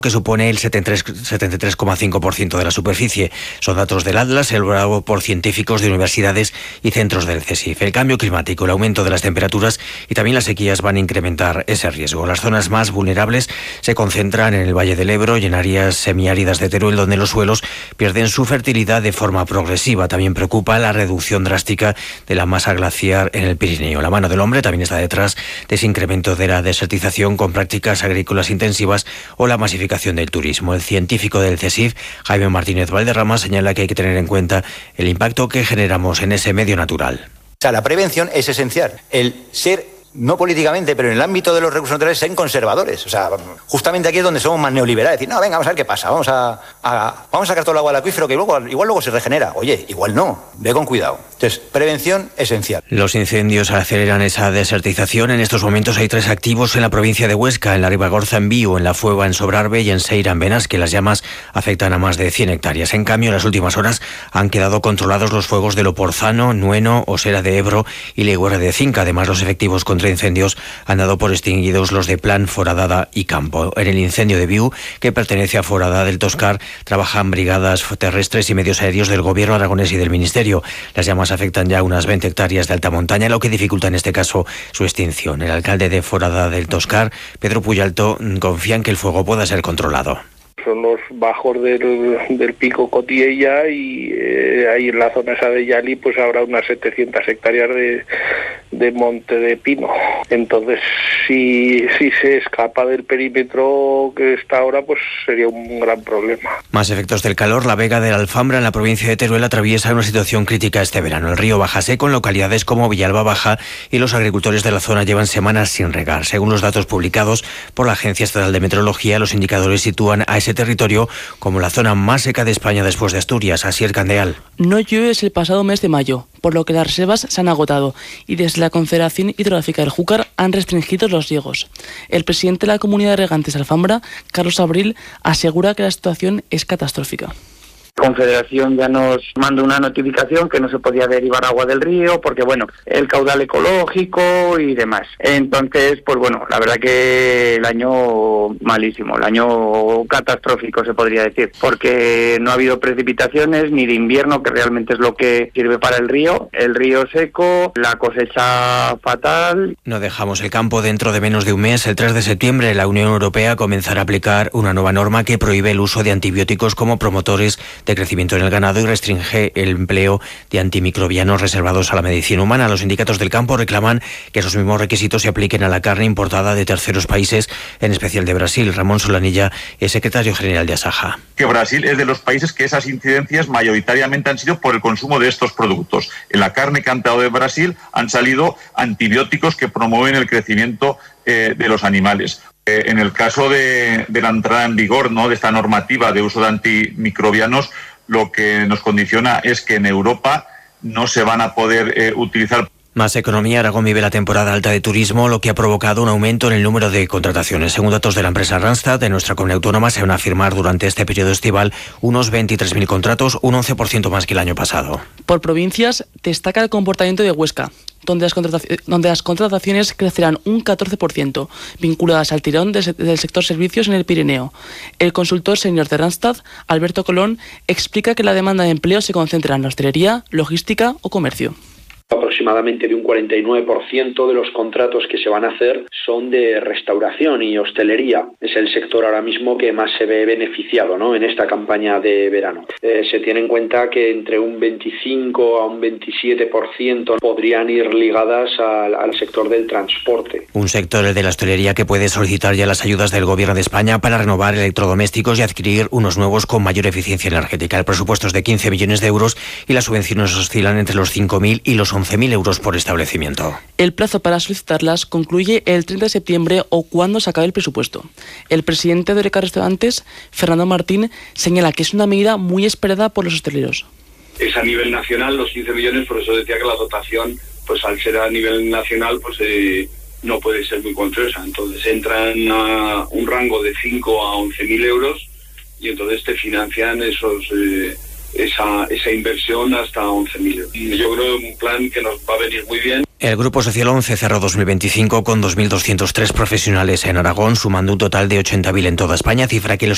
que supone el 73,5% de la superficie. Son datos del Atlas, elaborado por científicos de universidades y centros del CSIC. El cambio climático, el aumento de las temperaturas y también las sequías van a incrementar ese riesgo. Las zonas más vulnerables se concentran en el Valle del Ebro y en áreas semiáridas de Teruel, donde los suelos pierden su fertilidad de forma progresiva. También preocupa la reducción drástica de la masa glaciar en el Pirineo. La mano del hombre también está detrás de ese incremento de la desertización con prácticas agrícolas intensivas o la masificación del turismo. El científico del CSIC, Jaime Martínez Valderrama, señala que hay que tener en cuenta el impacto que generamos en ese medio natural. O sea, la prevención es esencial. El ser, no políticamente, pero en el ámbito de los recursos naturales, ser conservadores. O sea, justamente aquí es donde somos más neoliberales. Decir, no, venga, vamos a ver qué pasa. Vamos a sacar todo el agua del acuífero, que igual luego se regenera. Oye, igual no. Ve con cuidado. Entonces, prevención esencial. Los incendios aceleran esa desertización. En estos momentos hay 3 activos en la provincia de Huesca, en la Ribagorza en Viu, en la Fueva en Sobrarbe y en Seira en Benasque. Las llamas afectan a más de 100 hectáreas. En cambio, en las últimas horas han quedado controlados los fuegos de Loporzano, Nueno, Osera de Ebro y Legüera de Cinca. Además, los efectivos contra incendios han dado por extinguidos los de Plan, Foradada y Campo. En el incendio de Viu, que pertenece a Foradada del Toscar, trabajan brigadas terrestres y medios aéreos del gobierno aragonés y del ministerio. Las llamas afectan ya unas 20 hectáreas de alta montaña, lo que dificulta en este caso su extinción. El alcalde de Foradada del Toscar, Pedro Puyalto, confía en que el fuego pueda ser controlado. Son los bajos del pico Cotiella y ahí en la zona esa de Yali pues habrá unas 700 hectáreas de monte de pino. Entonces si se escapa del perímetro que está ahora pues sería un gran problema. Más efectos del calor. La Vega de la Alfambra en la provincia de Teruel atraviesa una situación crítica este verano. El río baja seco en localidades como Villalba Baja y los agricultores de la zona llevan semanas sin regar. Según los datos publicados por la Agencia Estatal de Meteorología, los indicadores sitúan a ese territorio como la zona más seca de España después de Asturias. Asier Candeal. No llueve desde el pasado mes de mayo, por lo que las reservas se han agotado y desde la Confederación Hidrográfica del Júcar han restringido los riegos. El presidente de la Comunidad de Regantes de Alfambra, Carlos Abril, asegura que la situación es catastrófica. Confederación ya nos mandó una notificación que no se podía derivar agua del río porque, el caudal ecológico y demás. Entonces, la verdad que el año malísimo, el año catastrófico se podría decir, porque no ha habido precipitaciones ni de invierno, que realmente es lo que sirve para el río seco, la cosecha fatal. No dejamos el campo. Dentro de menos de un mes, el 3 de septiembre, la Unión Europea comenzará a aplicar una nueva norma que prohíbe el uso de antibióticos como promotores de crecimiento en el ganado y restringe el empleo de antimicrobianos reservados a la medicina humana. Los sindicatos del campo reclaman que esos mismos requisitos se apliquen a la carne importada de terceros países, en especial de Brasil. Ramón Solanilla es secretario general de Asaja. Que Brasil es de los países que esas incidencias mayoritariamente han sido por el consumo de estos productos. En la carne que han traído de Brasil han salido antibióticos que promueven el crecimiento de los animales. En el caso de la entrada en vigor, de esta normativa de uso de antimicrobianos, lo que nos condiciona es que en Europa no se van a poder utilizar. Más economía. Aragón vive la temporada alta de turismo, lo que ha provocado un aumento en el número de contrataciones. Según datos de la empresa Randstad, de nuestra comunidad autónoma se van a firmar durante este periodo estival unos 23.000 contratos, un 11% más que el año pasado. Por provincias, destaca el comportamiento de Huesca, donde las contrataciones crecerán un 14%, vinculadas al tirón del sector servicios en el Pirineo. El consultor senior de Randstad, Alberto Colón, explica que la demanda de empleo se concentra en la hostelería, logística o comercio. Aproximadamente de un 49% de los contratos que se van a hacer son de restauración y hostelería. Es el sector ahora mismo que más se ve beneficiado, en esta campaña de verano. Se tiene en cuenta que entre un 25 a un 27% podrían ir ligadas al sector del transporte. Un sector, el de la hostelería, que puede solicitar ya las ayudas del Gobierno de España para renovar electrodomésticos y adquirir unos nuevos con mayor eficiencia energética. El presupuesto es de 15 millones de euros y las subvenciones oscilan entre los 5.000 y los 11.000 euros por establecimiento. El plazo para solicitarlas concluye el 30 de septiembre o cuando se acabe el presupuesto. El presidente de Oreca Restaurantes, Fernando Martín, señala que es una medida muy esperada por los hosteleros. Es a nivel nacional los 15 millones, por eso decía que la dotación, al ser a nivel nacional, no puede ser muy contreosa. Entonces entran a un rango de 5 a 11.000 euros y entonces te financian esa inversión hasta 11.000. Yo creo un plan que nos va a venir muy bien. El Grupo Social 11 cerró 2025 con 2.203 profesionales en Aragón, sumando un total de 80.000 en toda España, cifra que los